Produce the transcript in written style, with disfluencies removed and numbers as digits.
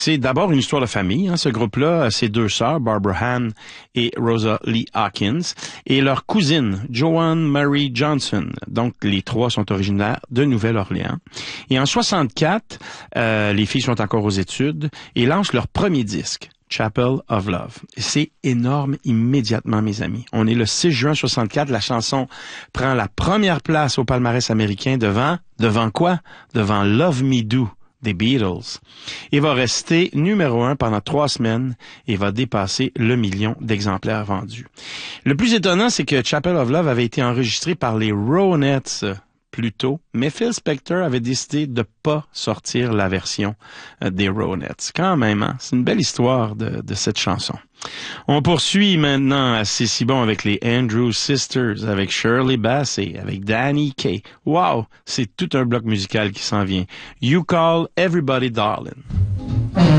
C'est d'abord une histoire de famille. Hein. Ce groupe-là, ses deux sœurs, Barbara Ann et Rosa Lee Hawkins, et leur cousine, Joanne Marie Johnson. Donc, les trois sont originaires de Nouvelle-Orléans. Et en 64, les filles sont encore aux études et lancent leur premier disque, Chapel of Love. C'est énorme immédiatement, mes amis. On est le 6 juin 64. La chanson prend la première place au palmarès américain devant quoi? Devant Love Me Do des Beatles. Il va rester numéro 1 pendant 3 semaines et va dépasser le 1 million d'exemplaires vendus. Le plus étonnant, c'est que Chapel of Love avait été enregistré par les Ronettes plus tôt, mais Phil Spector avait décidé de pas sortir la version des Ronettes. Quand même, hein? C'est une belle histoire de cette chanson. On poursuit maintenant à C'est si bon avec les Andrews Sisters, avec Shirley Bassey, avec Danny Kaye. Wow! C'est tout un bloc musical qui s'en vient. You Call Everybody Darling.